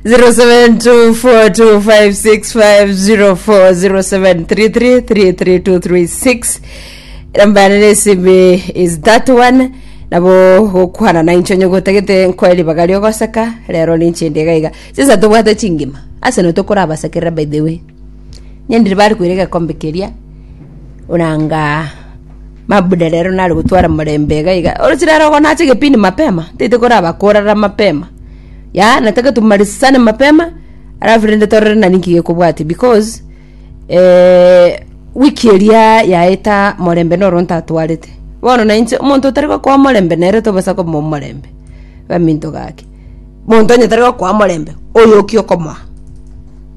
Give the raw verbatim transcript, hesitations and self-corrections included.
zero seven two four two five six five zero four zero seven three three three three two three six. Nambani sibi is that one. Nabo kwana na inchonyo gotegete nkweli bagali ogosaka rero ninchinde gaiga. Sisa tubwate chingima. Ase no tokora basakira by the way. Nyendiri bari kwirega kombekeria. Unanga mabuda rero nari gutwara murembe gaiga. Orotira rogo nache gepini mapema. Tete kora bakora mapema. Ya nataka tumalisane mapema. Alafu rende torre na ninki kubwati because eh wiki elia yaeta murembe no ronta twalete. Wono na inche umuntu tariko kwa murembe nero to basako mo murembe. Ba minto gake. Muntu nyatariko kwa murembe. Oyo kyo komwa.